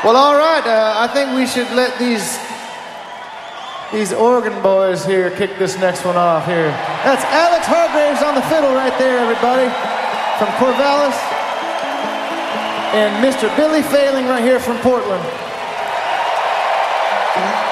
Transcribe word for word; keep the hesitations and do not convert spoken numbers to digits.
Well, all right. Uh, I think we should let these these organ boys here kick this next one off here. That's Alex Hargraves on the fiddle right there, everybody, from Corvallis. And Mister Billy Failing right here from Portland.